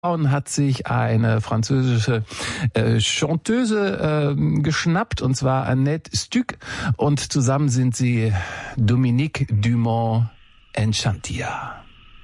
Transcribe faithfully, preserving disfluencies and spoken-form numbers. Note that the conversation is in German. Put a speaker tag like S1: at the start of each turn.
S1: hat sich eine französische äh, Chanteuse äh, geschnappt, und zwar Annette Stuck, und zusammen sind sie Dominique Dumont Enchantia.